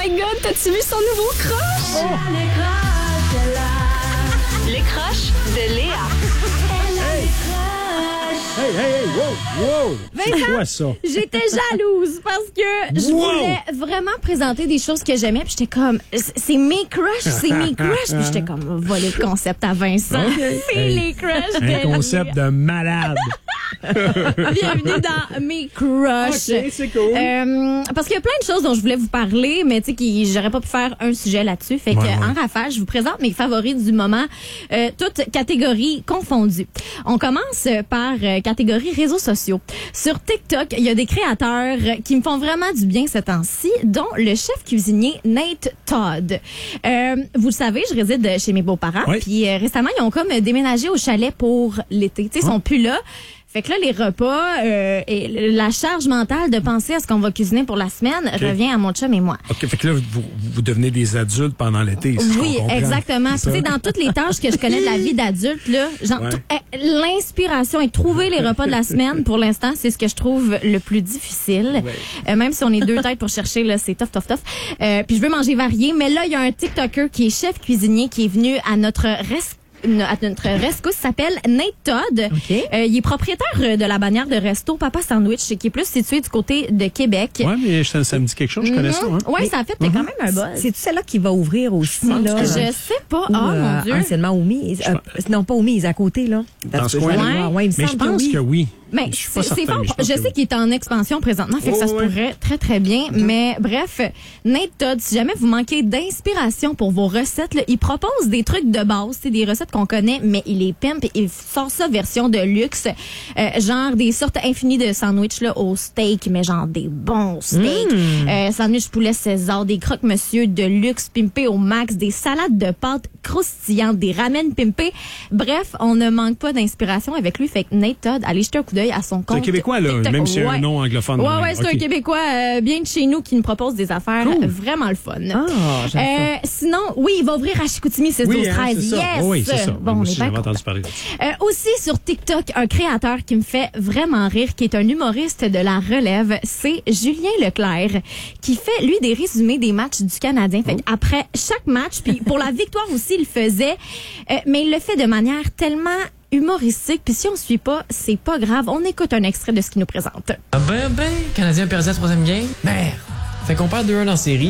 my God, t'as-tu vu son nouveau crush? Oh. Les croches de Léa. Hey, wow! C'est quoi ça? J'étais jalouse parce que je voulais vraiment présenter des choses que j'aimais. Puis j'étais comme, c'est mes crushs. Puis j'étais comme, voler le concept à Vincent. C'est les crushs de Un concept de malade. Bienvenue dans mes crushs. OK, c'est cool. Parce qu'il y a plein de choses dont je voulais vous parler, mais tu sais, j'aurais pas pu faire un sujet là-dessus. Fait que, en rafale, je vous présente mes favoris du moment, toutes catégories confondues. On commence par catégorie réseaux sociaux. Sur TikTok, il y a des créateurs qui me font vraiment du bien ces temps-ci, dont le chef cuisinier Nate Todd. Vous le savez, je réside chez mes beaux-parents. Oui. Puis récemment, ils ont comme déménagé au chalet pour l'été. Tu sais, ils sont plus là. Fait que là, les repas et la charge mentale de penser à ce qu'on va cuisiner pour la semaine revient à mon chum et moi. OK, fait que là, vous devenez des adultes pendant l'été. Si Oui, je comprends. exactement. Tu sais, dans toutes les tâches que je connais de la vie d'adulte, là, genre, l'inspiration et trouver les repas de la semaine, pour l'instant, c'est ce que je trouve le plus difficile. Même si on est deux têtes pour chercher, là, c'est tough. Puis je veux manger varié, mais là, il y a un TikToker qui est chef cuisinier qui est venu à notre rescousse, s'appelle Nate Todd. Okay. Il est propriétaire de la bannière de resto Papa Sandwich, qui est plus situé du côté de Québec. Oui, mais ça me dit quelque chose, je connais ça. Hein? Oui, ça a fait quand même un buzz. C'est-tu celle-là qui va ouvrir aussi, là? Je sais pas. Mon Dieu. Anciennement Oumi. Non, pas Oumi, à côté, là. Dans ce coin-là? Ouais, il me Mais je semble pense que oui. Mais Je suis pas c'est certain, fort. mais je pense Je que sais oui. qu'il est en expansion présentement, fait que ça se pourrait très, très bien. Mais bref, Nate Todd, si jamais vous manquez d'inspiration pour vos recettes, là, il propose des trucs de base, c'est des recettes qu'on connaît, mais il les pimpe et il sort ça version de luxe. Genre des sortes infinies de sandwichs là, au steak, mais genre des bons steaks. Sandwich poulet César, des croque-monsieur de luxe pimpés au max, des salades de pâtes croustillantes, des ramen pimpés. Bref, on ne manque pas d'inspiration avec lui. Fait que Nate Todd, allez jeter un coup d'œil à son compte. C'est un Québécois, là, TikTok. même s'il y a un nom anglophone. Ouais, c'est un Québécois bien de chez nous qui nous propose des affaires vraiment le fun. Sinon, oui, il va ouvrir à Chicoutimi 6 12 13. C'est ça. Yes! Oui, c'est ça. Bon, Moi on aussi, est bien j'avais content. entendu parler de ça. Aussi sur TikTok, un créateur qui me fait vraiment rire, qui est un humoriste de la relève, c'est Julien Leclerc, qui fait, lui, des résumés des matchs du Canadien. Fait après chaque match, puis pour la victoire aussi, il le faisait, mais il le fait de manière tellement humoristique, puis si on suit pas, c'est pas grave. On écoute un extrait de ce qu'il nous présente. Canadien perdait la troisième game. Merde. Fait qu'on perd 2-1 en série.